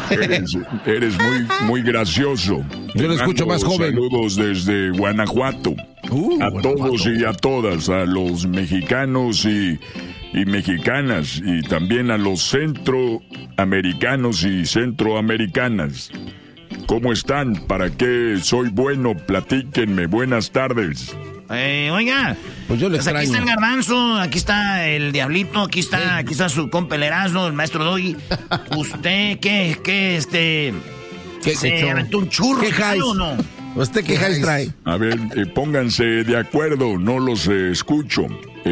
Eres muy gracioso. Yo lo escucho más joven. Saludos desde Guanajuato. A todos y a todas, a los mexicanos y mexicanas, y también a los centroamericanos y centroamericanas. ¿Cómo están? ¿Para qué soy bueno? Platíquenme. Buenas tardes. Oiga, pues yo le extraño. Aquí está el Garbanzo, aquí está el Diablito, aquí está su compa el Erasmo, el maestro Doggy. ¿Usted qué se aventó un churro? ¿Qué jais? ¿O no? ¿Usted qué jais trae? A ver, pónganse de acuerdo, no los escucho.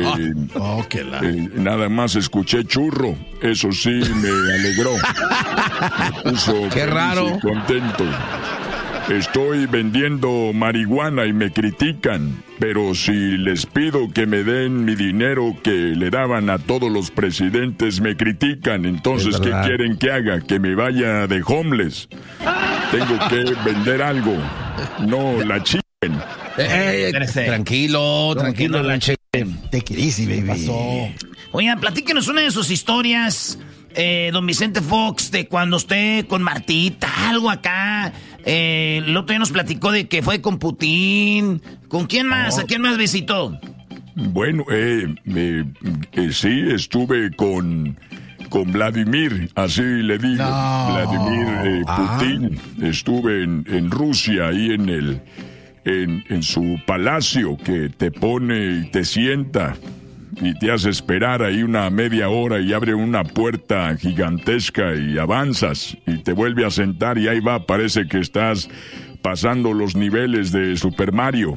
Nada más escuché churro, eso sí me alegró. Me puso qué raro. Contento. Estoy vendiendo marihuana y me critican, pero si les pido que me den mi dinero que le daban a todos los presidentes, me critican. Entonces, ¿qué quieren que haga? ¿Que me vaya de homeless? Tengo que vender algo. No, la chiquen. Tranquilo, la chiquen. Te querís, baby. ¿Qué pasó? Oigan, platíquenos una de sus historias, don Vicente Fox, de cuando usted con Martita, algo acá. El otro día nos platicó de que fue con Putin. ¿Con quién más? ¿A quién más visitó? Bueno, sí, estuve con Vladimir, así le digo. No. Vladimir Putin. Estuve en Rusia, ahí en su palacio, que te pone y te sienta y te hace esperar ahí una media hora y abre una puerta gigantesca y avanzas y te vuelve a sentar y ahí va, parece que estás pasando los niveles de Super Mario.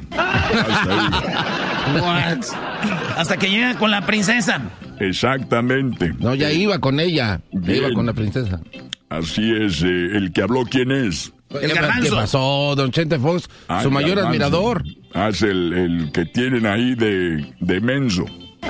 Hasta que llega con la princesa. Exactamente. No, ya iba con ella. Bien. Iba con la princesa. Así es. El que habló, ¿quién es? El Garbanzo. ¿Qué pasó, don Chente Fox? Su mayor Garbanzo. Admirador. Es el que tienen ahí de menso.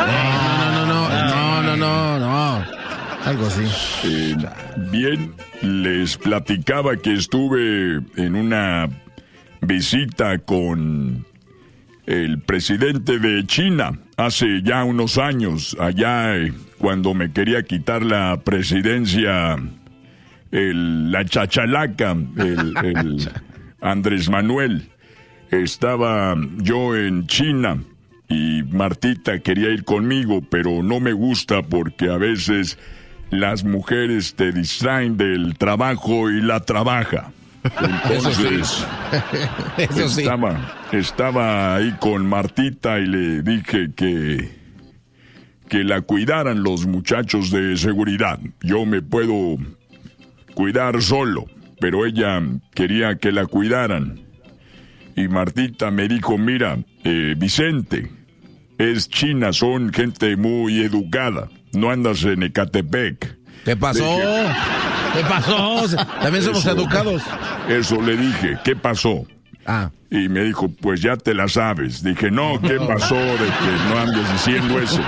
No. Algo así. Bien, les platicaba que estuve en una visita con el presidente de China hace ya unos años, allá cuando me quería quitar la presidencia, la chachalaca, el Andrés Manuel. Estaba yo en China y Martita quería ir conmigo, pero no me gusta porque a veces las mujeres te distraen del trabajo y la trabaja. Entonces, Eso sí. Estaba ahí con Martita y le dije que la cuidaran los muchachos de seguridad. Yo me puedo cuidar solo, pero ella quería que la cuidaran. Y Martita me dijo, mira, Vicente, es China, son gente muy educada. No andas en Ecatepec. ¿Qué pasó? ¿Qué pasó? También somos educados. Eso le dije, ¿qué pasó? Y me dijo, pues ya te la sabes. Dije, no, ¿qué pasó de que no andes diciendo eso?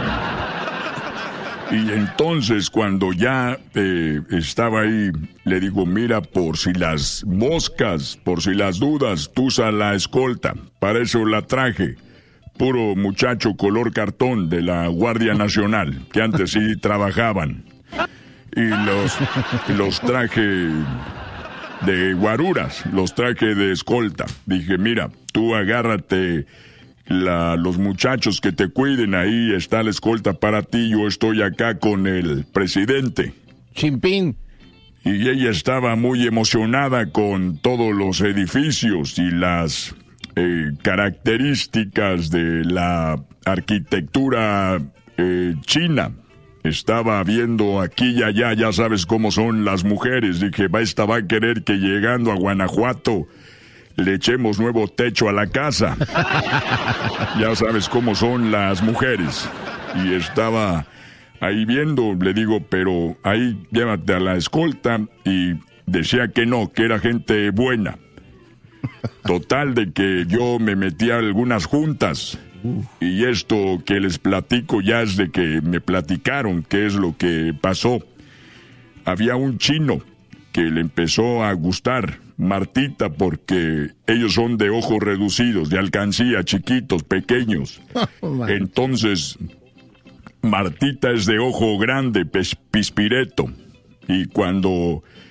Y entonces cuando ya estaba ahí, le digo, mira, por si las moscas, por si las dudas, tú usa la escolta. Para eso la traje. Puro muchacho color cartón de la Guardia Nacional, que antes sí trabajaban. Y los traje de guaruras, los traje de escolta. Dije, mira, tú agárrate los muchachos que te cuiden, ahí está la escolta para ti, yo estoy acá con el presidente. Chimpín. Y ella estaba muy emocionada con todos los edificios y las características de la arquitectura china. Estaba viendo aquí y allá, ya sabes cómo son las mujeres. Dije, esta va a querer que llegando a Guanajuato le echemos nuevo techo a la casa. Ya sabes cómo son las mujeres. Y estaba ahí viendo, le digo, pero ahí llévate a la escolta. Y decía que no, que era gente buena. Total de que yo me metí a algunas juntas. Y esto que les platico ya es de que me platicaron qué es lo que pasó. Había un chino que le empezó a gustar Martita porque ellos son de ojos reducidos, de alcancía, chiquitos, pequeños. Entonces, Martita es de ojo grande, pispireto. Y cuando